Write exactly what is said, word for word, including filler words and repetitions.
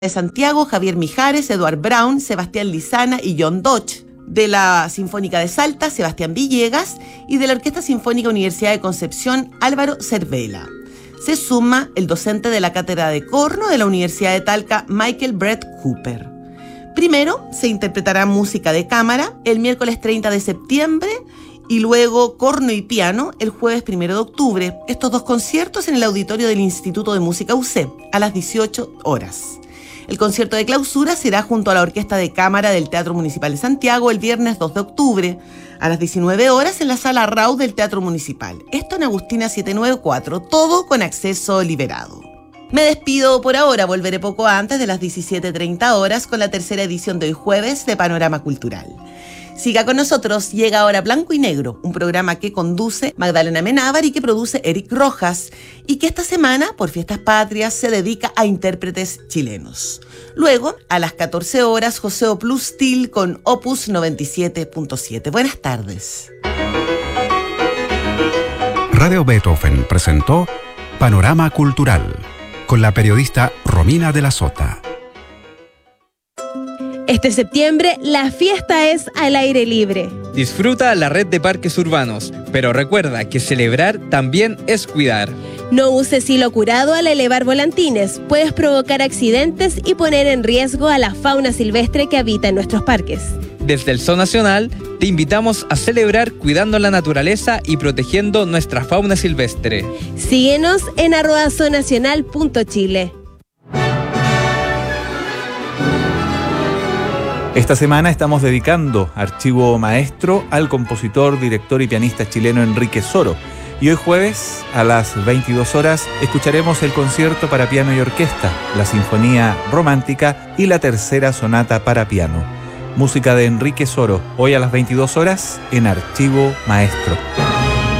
de Santiago, Javier Mijares, Eduard Brown, Sebastián Lizana y John Dodge. De la Sinfónica de Salta, Sebastián Villegas. Y de la Orquesta Sinfónica Universidad de Concepción, Álvaro Cervela. Se suma el docente de la Cátedra de Corno de la Universidad de Talca, Michael Brett Cooper. Primero se interpretará música de cámara el miércoles treinta de septiembre y luego corno y piano el jueves primero de octubre. Estos dos conciertos en el auditorio del Instituto de Música U C a las dieciocho horas. El concierto de clausura será junto a la Orquesta de Cámara del Teatro Municipal de Santiago el viernes dos de octubre a las diecinueve horas en la Sala Rau del Teatro Municipal. Esto en Agustina setecientos noventa y cuatro, todo con acceso liberado. Me despido por ahora, volveré poco antes de las diecisiete treinta horas con la tercera edición de hoy jueves de Panorama Cultural. Siga con nosotros, llega ahora Blanco y Negro, un programa que conduce Magdalena Menábar y que produce Eric Rojas, y que esta semana, por Fiestas Patrias, se dedica a intérpretes chilenos. Luego, a las catorce horas, José Plus Steel con Opus noventa y siete punto siete. Buenas tardes. Radio Beethoven presentó Panorama Cultural, con la periodista Romina de la Sota. Este septiembre, la fiesta es al aire libre. Disfruta la red de parques urbanos, pero recuerda que celebrar también es cuidar. No uses hilo curado al elevar volantines. Puedes provocar accidentes y poner en riesgo a la fauna silvestre que habita en nuestros parques. Desde el Zoo Nacional, te invitamos a celebrar cuidando la naturaleza y protegiendo nuestra fauna silvestre. Síguenos en arroba zoonacional punto chile. Esta semana estamos dedicando Archivo Maestro al compositor, director y pianista chileno Enrique Soro. Y hoy jueves, a las veintidós horas, escucharemos el concierto para piano y orquesta, la Sinfonía Romántica y la tercera sonata para piano. Música de Enrique Soro, hoy a las veintidós horas en Archivo Maestro.